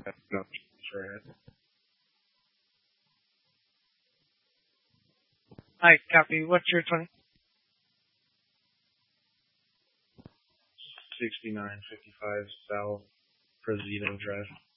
No, for it. Hi, copy. What's your 6955 South Presidio Drive.